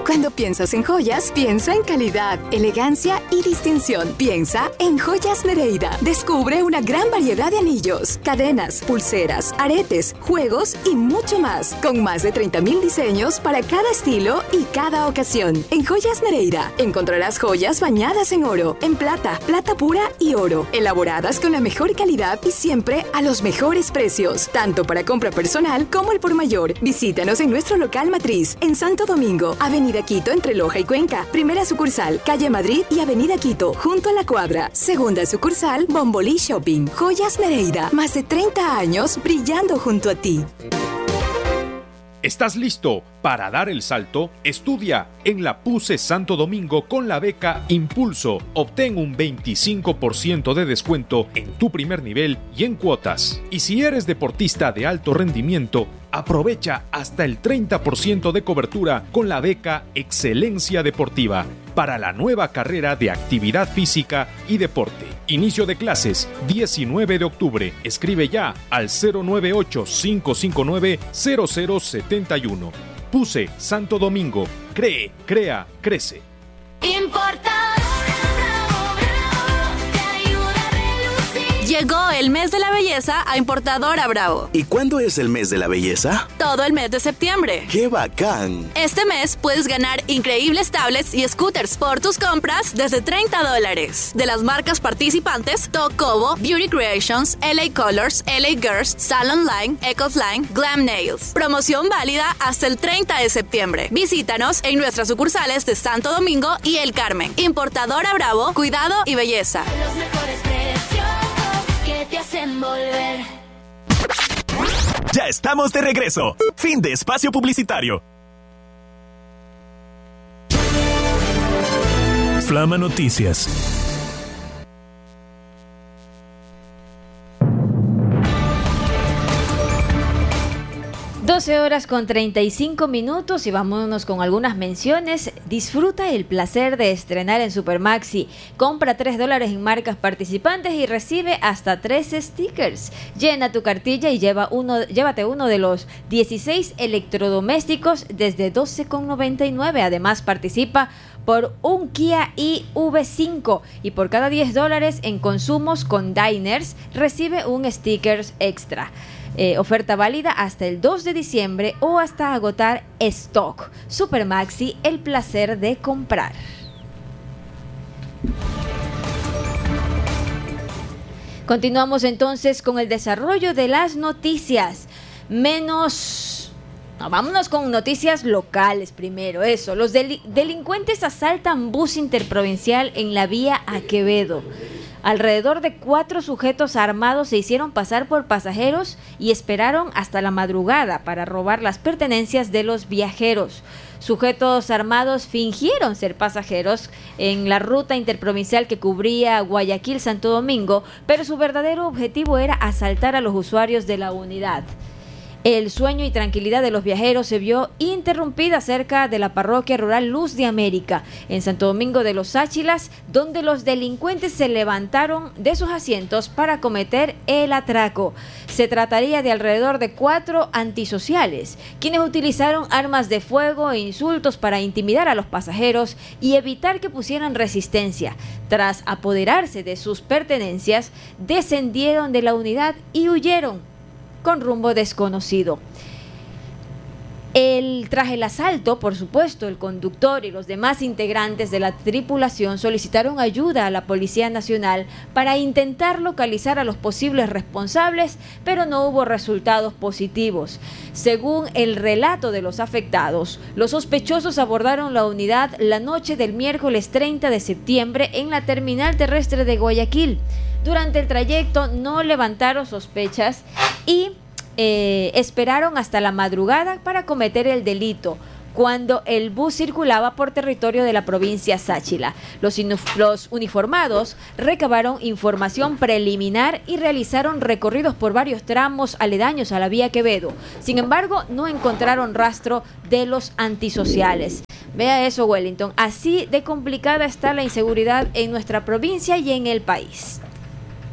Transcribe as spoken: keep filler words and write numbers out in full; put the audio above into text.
Cuando piensas en joyas, piensa en calidad, elegancia y distinción. Piensa en Joyas Nereida. Descubre una gran variedad de anillos, cadenas, pulseras, aretes, juegos y mucho más. Con más de treinta mil diseños para cada estilo y cada ocasión. En Joyas Nereida encontrarás joyas bañadas en oro, en plata, plata pura y oro. Elaboradas con la mejor calidad y siempre a los mejores precios. Tanto para compra personal como el por mayor. Visítanos en nuestro local matriz, en Santo Domingo, Avenida Quito entre Loja y Cuenca. Primera sucursal, Calle Madrid y Avenida Quito, junto a la cuadra. Segunda sucursal, Bombolí Shopping. Joyas Nereida, más de treinta años brillando junto a ti. ¿Estás listo para dar el salto? Estudia en la PUCE Santo Domingo con la beca Impulso. Obtén un veinticinco por ciento de descuento en tu primer nivel y en cuotas. Y si eres deportista de alto rendimiento, aprovecha hasta el treinta por ciento de cobertura con la beca Excelencia Deportiva para la nueva carrera de actividad física y deporte. Inicio de clases diecinueve de octubre. Escribe ya al cero nueve ocho, cinco cinco nueve, cero cero siete uno. PUCE Santo Domingo. Cree, crea, crece. Importa. Llegó el mes de la belleza a Importadora Bravo. ¿Y cuándo es el mes de la belleza? Todo el mes de septiembre. ¡Qué bacán! Este mes puedes ganar increíbles tablets y scooters por tus compras desde treinta dólares. De las marcas participantes, Tocobo, Beauty Creations, L A Colors, L A Girls, Salon Line, Ecos Line, Glam Nails. Promoción válida hasta el treinta de septiembre. Visítanos en nuestras sucursales de Santo Domingo y El Carmen. Importadora Bravo, cuidado y belleza. Los mejores precios que te hacen volver. Ya estamos de regreso. Fin de espacio publicitario. Flama Noticias. doce horas con treinta y cinco minutos y vámonos con algunas menciones. Disfruta el placer de estrenar en Supermaxi. Compra tres dólares en marcas participantes y recibe hasta tres stickers. Llena tu cartilla y lleva uno, llévate uno de los dieciséis electrodomésticos desde doce con noventa y nueve. Además participa por un Kia i V cinco y por cada diez dólares en consumos con Diners recibe un sticker extra. Eh, oferta válida hasta el dos de diciembre o hasta agotar stock. Supermaxi, el placer de comprar. Continuamos entonces con el desarrollo de las noticias. Menos... No, vámonos con noticias locales primero. Eso, los del- delincuentes asaltan bus interprovincial en la vía a Quevedo. Alrededor de cuatro sujetos armados se hicieron pasar por pasajeros y esperaron hasta la madrugada para robar las pertenencias de los viajeros. Sujetos armados fingieron ser pasajeros en la ruta interprovincial que cubría Guayaquil-Santo Domingo, pero su verdadero objetivo era asaltar a los usuarios de la unidad. El sueño y tranquilidad de los viajeros se vio interrumpida cerca de la parroquia rural Luz de América, en Santo Domingo de los Áchilas, donde los delincuentes se levantaron de sus asientos para cometer el atraco. Se trataría de alrededor de cuatro antisociales, quienes utilizaron armas de fuego e insultos para intimidar a los pasajeros y evitar que pusieran resistencia. Tras apoderarse de sus pertenencias, descendieron de la unidad y huyeron con rumbo desconocido. El, tras el asalto, por supuesto, el conductor y los demás integrantes de la tripulación solicitaron ayuda a la Policía Nacional para intentar localizar a los posibles responsables, pero no hubo resultados positivos. Según el relato de los afectados, los sospechosos abordaron la unidad la noche del miércoles treinta de septiembre en la terminal terrestre de Guayaquil. Durante el trayecto no levantaron sospechas y eh, esperaron hasta la madrugada para cometer el delito, cuando el bus circulaba por territorio de la provincia Sáchila. Los, los uniformados recabaron información preliminar y realizaron recorridos por varios tramos aledaños a la vía Quevedo. Sin embargo, no encontraron rastro de los antisociales. Vea eso, Wellington. Así de complicada está la inseguridad en nuestra provincia y en el país.